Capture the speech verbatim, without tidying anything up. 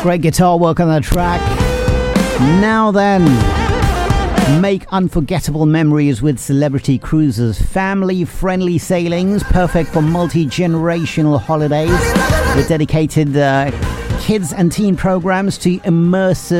Great guitar work on the track. Now then, make unforgettable memories with Celebrity Cruises. Family-friendly sailings, perfect for multi-generational holidays with dedicated uh, kids and teen programs to immersive